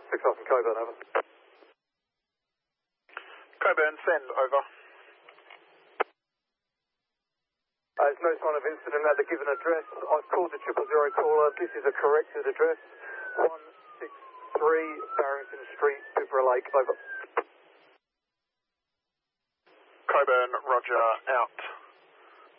6 off in Coburn, over. Coburn, send, over. There's no sign of incident at the given address. I've called the 000 caller. This is a corrected address. 163 Barrington Street, Bibra Lake, over. Coburn, roger, out.